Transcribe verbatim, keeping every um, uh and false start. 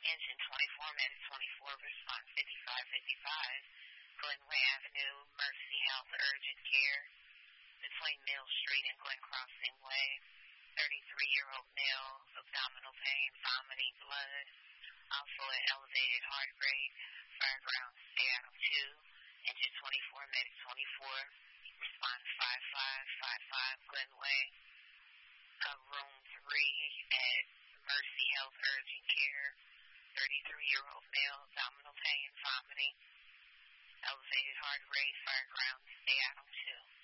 Engine twenty-four minutes twenty-four, response fifty-five fifty-five, Glenway Avenue, Mercy Health Urgent Care, between Mill Street and Glen Crossing Way. thirty-three-year-old male, abdominal pain, vomiting blood, also an elevated heart rate, Fireground Seattle two, engine twenty-four minutes twenty-four, response five five five five, Glenway, uh, room three at Mercy Health Urgent Care, thirty-three-year-old male, abdominal pain, vomiting, elevated heart rate, Fireground Seattle two.